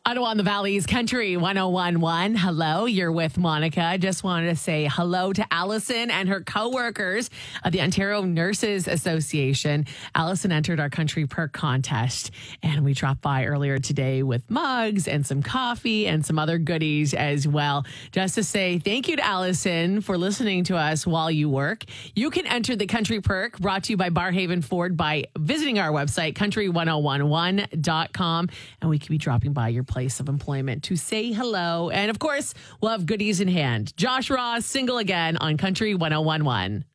Ottawa on the Valley's Country 1011. Hello, you're with Monica. Just wanted to say hello to Allison and her co-workers at the Ontario Nurses Association. Allison entered our Country Perk contest, and we dropped by earlier today with mugs and some coffee and some other goodies as well. Just to say thank you to Allison for listening to us while you work. You can enter the Country Perk brought to you by Barhaven Ford by visiting our website, country1011.com, and we can be dropping by your place of employment to say hello. And of course, we'll have goodies in hand. Josh Ross, single again on Country 1011.